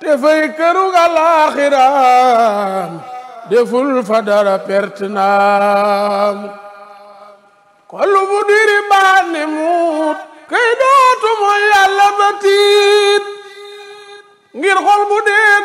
dafay kërug alaxiraam deful fa dara perte naam xolu bu di